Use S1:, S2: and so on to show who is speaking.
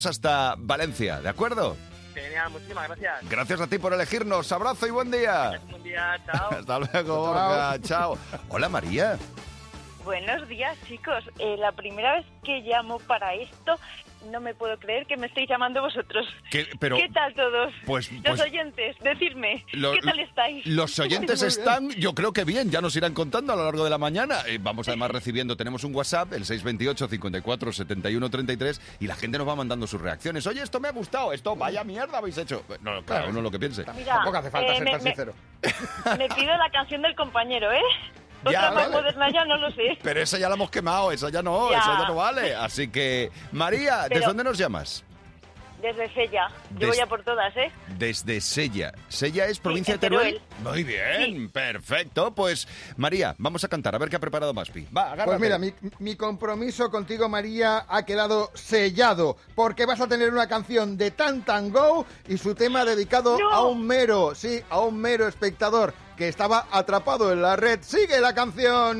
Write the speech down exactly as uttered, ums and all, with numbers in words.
S1: hasta Valencia, ¿de acuerdo?
S2: Genial, muchísimas gracias.
S1: Gracias a ti por elegirnos. Abrazo y buen día.
S2: Buen día, chao.
S1: Hasta luego, Borja. Chao. Hola, María.
S3: Buenos días, chicos. Eh, la primera vez que llamo para esto, no me puedo creer que me estéis llamando vosotros.
S1: ¿Qué, pero,
S3: ¿Qué tal todos?
S1: Pues,
S3: Los
S1: pues,
S3: oyentes, decidme,
S1: lo,
S3: ¿qué tal estáis?
S1: Los oyentes están, yo creo que bien, ya nos irán contando a lo largo de la mañana. Eh, vamos además recibiendo, tenemos un WhatsApp, el seis dos ocho, cincuenta y cuatro, setenta y uno, treinta y tres, y la gente nos va mandando sus reacciones. Oye, esto me ha gustado, esto vaya mierda habéis hecho. No, cada uno lo que piense.
S3: Mira,
S4: Tampoco hace falta
S3: eh,
S4: ser
S3: me,
S4: tan
S3: me-
S4: sincero.
S3: Me pido la canción del compañero, ¿eh?
S1: Ya,
S3: Otra más
S1: vale.
S3: moderna ya no lo sé.
S1: Pero esa ya la hemos quemado, esa ya no,
S3: Ya.
S1: esa ya no vale. Así que, María, ¿desde
S3: Pero-
S1: dónde nos llamas?
S3: Desde Sella. Yo
S1: Des-
S3: voy a por todas, ¿eh?
S1: Desde Sella. ¿Sella es provincia
S3: en
S1: de Teruel?
S3: Teruel.
S1: Muy bien, perfecto. Pues, María, vamos a cantar, a ver qué ha preparado Maspi. Va, agárrate.
S4: Pues mira, mi, mi compromiso contigo, María, ha quedado sellado, porque vas a tener una canción de Tan Tan Go y su tema dedicado
S3: ¡No!
S4: a un mero, sí, a un mero espectador que estaba atrapado en la red. ¡Sigue la canción!